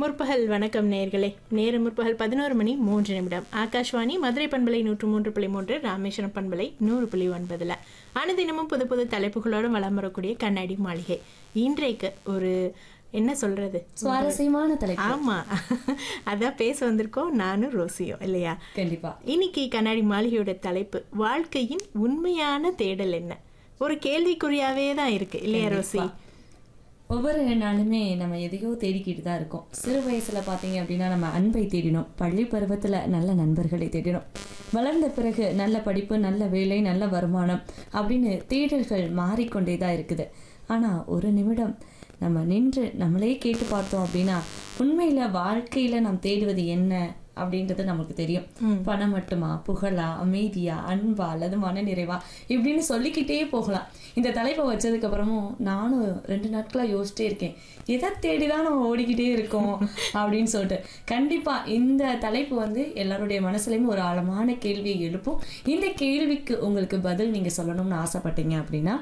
முற்பகல் வணக்கம் நேயர்களே. நேரம் முற்பகல் 11:03. ஆகாஷ்வாணி மதுரை பண்பலை 103.3, ராமேஸ்வரம் பண்பலை 100.9. அனுதினமும் புது புது தலைப்புகளோடு வலம் வரக்கூடிய கண்ணாடி மாளிகை. இன்றைக்கு ஒரு என்ன சொல்றது, சுவாரஸ்யமான தலைப்பு. ஆமா, அதான் பேச வந்திருக்கோம் நானும் ரோசியும், இல்லையா? கண்டிப்பா. இன்னைக்கு கண்ணாடி மாளிகையோட தலைப்பு வாழ்க்கையின் உண்மையான தேடல் என்ன. ஒரு கேள்விக்குறியாவே தான் இருக்கு, இல்லையா ரோசி? ஒவ்வொரு நாளுமே நம்ம எதையோ தேடிக்கிட்டு தான் இருக்கோம். சிறு வயசுல பாத்தீங்க அப்படின்னா நம்ம அன்பை தேடினோம், பள்ளி பருவத்துல நல்ல நண்பர்களை தேடினோம், வளர்ந்த பிறகு நல்ல படிப்பு, நல்ல வேலை, நல்ல வருமானம் அப்படின்னு தேடல்கள் மாறிக்கொண்டே தான் இருக்குது. ஆனா ஒரு நிமிடம் நம்ம நின்று நம்மளே கேட்டு பார்த்தோம் அப்படின்னா உண்மையில வாழ்க்கையில நாம் தேடுவது என்ன அப்படின்றது நமக்கு தெரியும். பணம் மட்டுமா, புகழா, அமைதியா, அன்பா அல்லது மனநிறைவா இப்படின்னு சொல்லிக்கிட்டே போகலாம். இந்த தலைப்பை வச்சதுக்கு அப்புறமும் நானும் 2 நாட்களா யோசிச்சிட்டே இருக்கேன், எதை தேடிதான் நம்ம ஓடிக்கிட்டே இருக்கோம் அப்படின்னு சொல்லிட்டு. கண்டிப்பா இந்த தலைப்பு எல்லாருடைய மனசுலயும் ஒரு ஆழமான கேள்வியை எழுப்பும். இந்த கேள்விக்கு உங்களுக்கு பதில் நீங்க சொல்லணும்னு ஆசைப்பட்டீங்க அப்படின்னா